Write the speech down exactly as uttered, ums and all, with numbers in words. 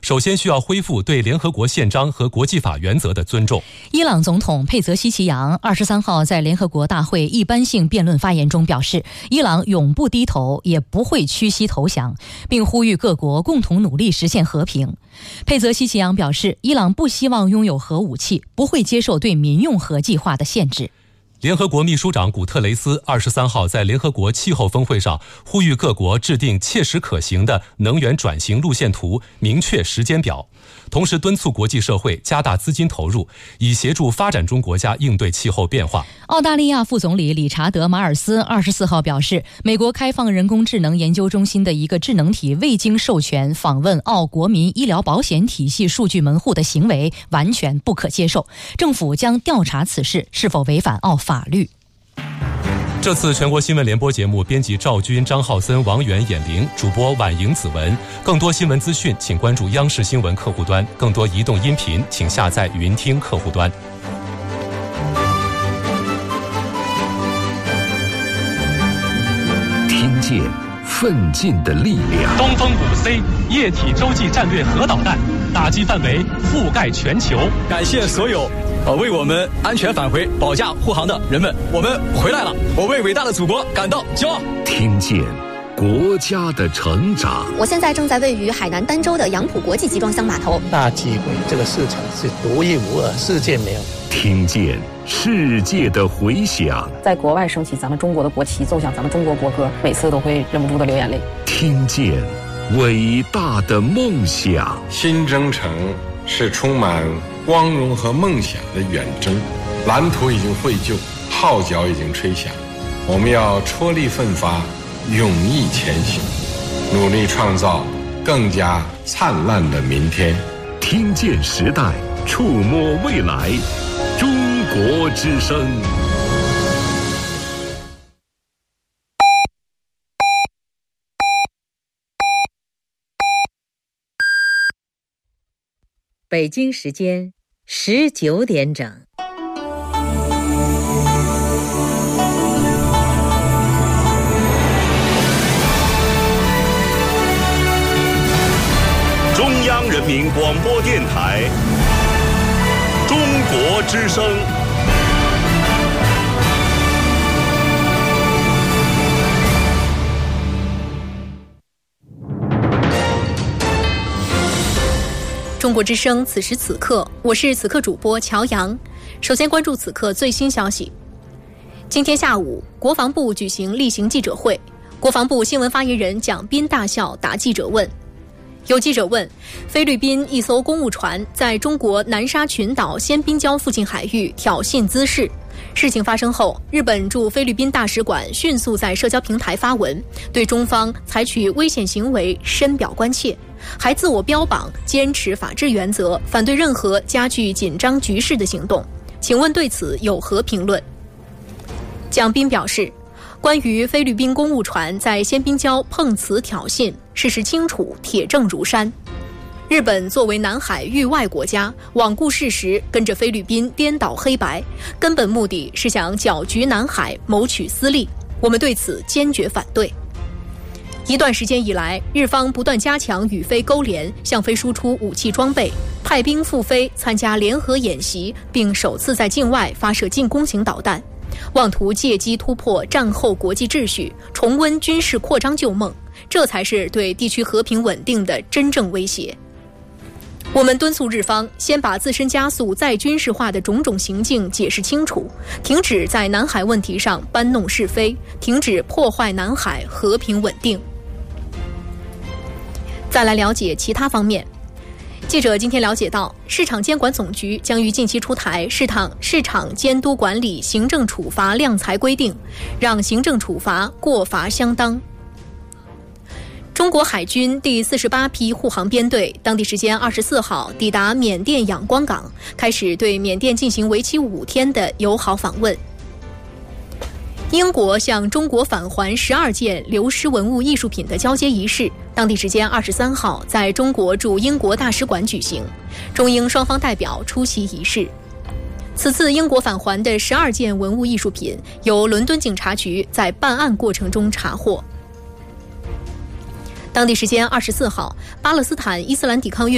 首先需要恢复对联合国宪章和国际法原则的尊重。 伊朗总统佩泽西奇扬二十三号在联合国大会一般性辩论发言中表示，伊朗永不低头，也不会屈膝投降，并呼吁各国共同努力实现和平。佩泽西奇扬表示，伊朗不希望拥有核武器，不会接受对民用核计划的限制。 联合国秘书长古特雷斯二十三号在联合国气候峰会上呼吁各国制定切实可行的能源转型路线图，明确时间表，同时敦促国际社会加大资金投入，以协助发展中国家应对气候变化。 澳大利亚副总理理查德·马尔斯二十四号表示，美国开放人工智能研究中心的一个智能体未经授权访问澳国民医疗保险体系数据门户的行为完全不可接受，政府将调查此事是否违反澳法律。 这次全国新闻联播节目编辑赵军、张浩森、王源、眼玲，主播婉莹、子文。更多新闻资讯请关注央视新闻客户端，更多移动音频请下载云听客户端。 听见奋进的力量。 东风五 C 液体洲际战略核导弹打击范围覆盖全球。 感谢所有呃，为我们安全返回保驾护航的人们，我们回来了，我为伟大的祖国感到骄傲。 听见国家的成长。 我现在正在位于海南儋州的杨浦国际集装箱码头。 大机会，这个市场是独一无二，世界没有。 听见世界的回响。 在国外升起咱们中国的国旗，奏响咱们中国国歌，每次都会忍不住的流眼泪。 听见伟大的梦想。 新征程是充满光荣和梦想的远征，蓝图已经绘就，号角已经吹响，我们要踔厉奋发，勇毅前行，努力创造更加灿烂的明天。 听见时代，触摸未来，中国之声。 北京时间十九点整。 中央人民广播电台中国之声。 中国之声，此时此刻，我是此刻主播乔阳。首先关注此刻最新消息。今天下午，国防部举行例行记者会，国防部新闻发言人蒋斌大校答记者问。有记者问，菲律宾一艘公务船在中国南沙群岛仙滨礁附近海域挑衅滋事。事情发生后，日本驻菲律宾大使馆迅速在社交平台发文，对中方采取危险行为深表关切，还自我标榜坚持法治原则，反对任何加剧紧张局势的行动。请问对此有何评论？蒋斌表示，关于菲律宾公务船在仙滨礁碰瓷挑衅，事实清楚，铁证如山。日本作为南海域外国家，罔顾事实，跟着菲律宾颠倒黑白，根本目的是想搅局南海，谋取私利。我们对此坚决反对。一段时间以来，日方不断加强与菲勾连，向菲输出武器装备，派兵赴菲参加联合演习，并首次在境外发射进攻型导弹，妄图借机突破战后国际秩序，重温军事扩张旧梦，这才是对地区和平稳定的真正威胁。我们敦促日方先把自身加速再军事化的种种行径解释清楚，停止在南海问题上搬弄是非，停止破坏南海和平稳定。再来了解其他方面。记者今天了解到，市场监管总局将于近期出台市场市场监督管理行政处罚量裁规定，让行政处罚过罚相当。中国海军第四十八批护航编队当地时间二十四号抵达缅甸仰光港，开始对缅甸进行为期五天的友好访问。英国向中国返还十二件流失文物艺术品的交接仪式，当地时间二十三号在中国驻英国大使馆举行，中英双方代表出席仪式。此次英国返还的十二件文物艺术品由伦敦警察局在办案过程中查获。当地时间二十四号，巴勒斯坦伊斯兰抵抗运